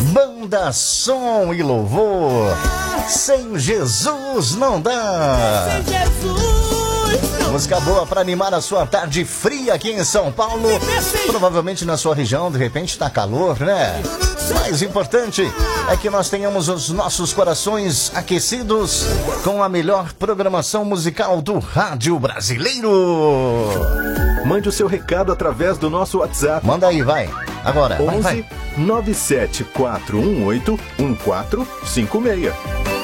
Banda Som e Louvor. Sem Jesus não dá. Sem Jesus. Música boa para animar a sua tarde fria aqui em São Paulo. Provavelmente na sua região, de repente, tá calor, né? Mais importante é que nós tenhamos os nossos corações aquecidos com a melhor programação musical do rádio brasileiro. Mande o seu recado através do nosso WhatsApp. Manda aí, vai. Agora, 11 97418 1456.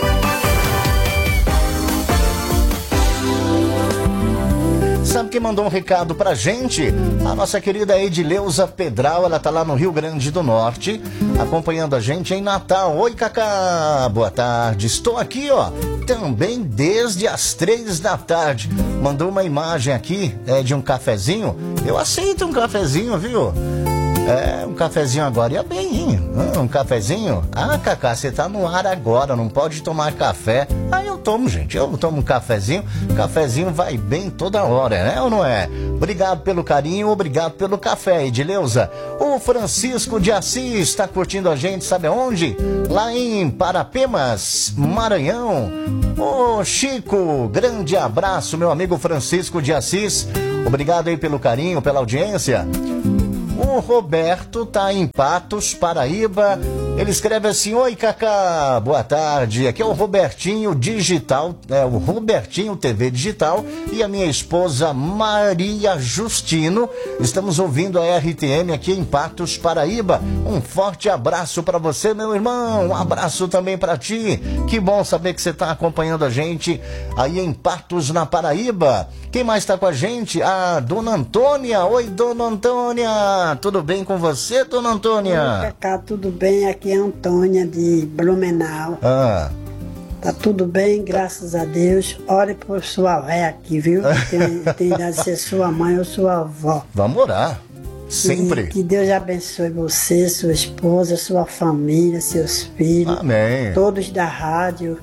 Sabe quem mandou um recado pra gente? A nossa querida Edileuza Pedral, ela tá lá no Rio Grande do Norte, acompanhando a gente em Natal. Oi, Cacá, boa tarde. Estou aqui, ó, também desde as 3 da tarde. Mandou uma imagem aqui, de um cafezinho. Eu aceito um cafezinho, viu? Um cafezinho agora ia bem, hein? Um cafezinho? Ah, Cacá, você tá no ar agora, não pode tomar café. Ah, eu tomo, gente, eu tomo um cafezinho. Cafezinho vai bem toda hora, né ou não é? Obrigado pelo carinho, obrigado pelo café, Edileuza. O Francisco de Assis tá curtindo a gente, sabe aonde? Lá em Parapemas, Maranhão. Ô, Chico, grande abraço, meu amigo Francisco de Assis. Obrigado aí pelo carinho, pela audiência. O Roberto tá em Patos, Paraíba. Ele escreve assim: oi, Cacá, boa tarde. Aqui é o Robertinho Digital, o Robertinho TV Digital e a minha esposa Maria Justino. Estamos ouvindo a RTM aqui em Patos, Paraíba. Um forte abraço para você, meu irmão. Um abraço também para ti. Que bom saber que você tá acompanhando a gente aí em Patos, na Paraíba. Quem mais tá com a gente? A Dona Antônia. Oi, Dona Antônia. Tudo bem com você, Dona Antônia? Oi, Cacá, tudo bem? Aqui é a Antônia de Blumenau. Tá tudo bem, graças a Deus. Ore por sua véia aqui, viu? Tem idade de ser sua mãe ou sua avó. Vamos orar. Sempre. E que Deus abençoe você, sua esposa, sua família, seus filhos. Amém. Todos da rádio.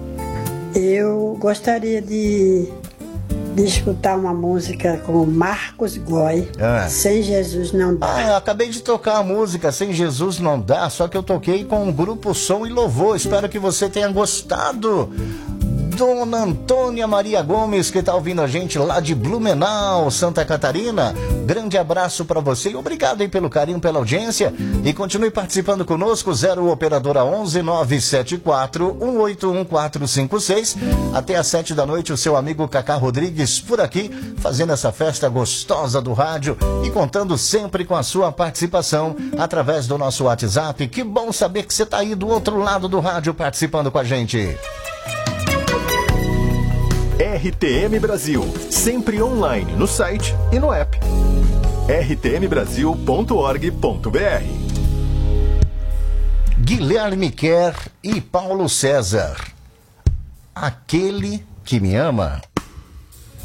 Eu gostaria de escutar uma música com Marcos Goy, Sem Jesus Não Dá. Eu acabei de tocar a música Sem Jesus Não Dá, só que eu toquei com o grupo Som e Louvor. Espero que você tenha gostado. Dona Antônia Maria Gomes, que está ouvindo a gente lá de Blumenau, Santa Catarina. Grande abraço para você e obrigado aí pelo carinho, pela audiência. E continue participando conosco, 0 Operadora 11 974 181 456. Até às 7 da noite, o seu amigo Cacá Rodrigues por aqui, fazendo essa festa gostosa do rádio e contando sempre com a sua participação através do nosso WhatsApp. Que bom saber que você está aí do outro lado do rádio participando com a gente. RTM Brasil, sempre online no site e no app. rtmbrasil.org.br. Guilherme Kerr e Paulo César. Aquele que me ama.